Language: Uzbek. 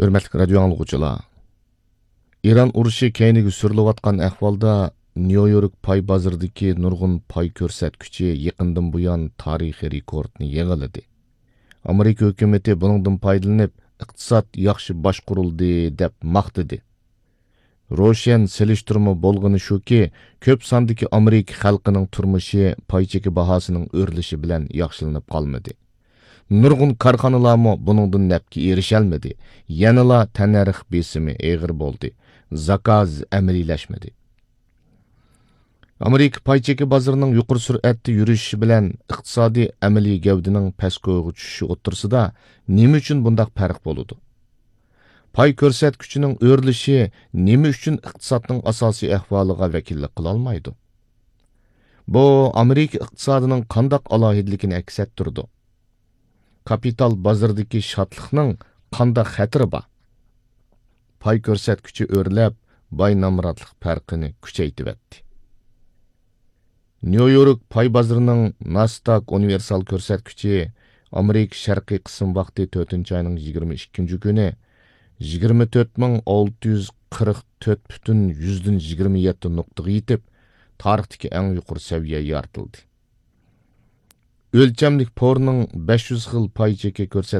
Hürmetlik radio anlıqçılar. İran urushi keyniga surilayotgan ahvolda New York pay bozoridagi nurg'un pay ko'rsatkichi yaqindan buyon tarixiy rekordni yangiladi. Amerika hukumati buningdan foydalanib, iqtisod yaxshi boshqarildi deb maqtadi. Roshan selishtirma bo'lgani shuki, ko'p sondagi Amerika xalqining turmushi pay cheki bahosining o'rlishi bilan yaxshilanib qolmadi. Nurg'un korxonalarmi buningdan nafga erisholmadi. Yanala tannarx besimi og'ir bo'ldi. Zakaz amaliylashmadi. Amerika pay cheki bozorining yuqori sur'atda yurishi bilan iqtisodiy amaliy gavdining pastga tushishi o'tirsida nima uchun bunday farq bo'ladi? Pay ko'rsatkichining o'rlishi nima uchun iqtisodning asosiy ahvoliga vakillik qila olmaydi? Bu Amerika iqtisodining qanday alohidligini aks ettirdi? Kapital bozoridagi shodlikning qanday xatiri bor? Pay ko'rsatkichi o'rlab, boy namratlik farqini kuchaytirdi. New York pay bozorining Nasdaq universal ko'rsatkichi Amerika sharqiy qism vaqti 4-oyning 22 kuni 24644,27 nuqtaga yetib, tarixdagi eng yuqori saviyaga yoritildi. O'lchamlik porning 500 xil pay cheki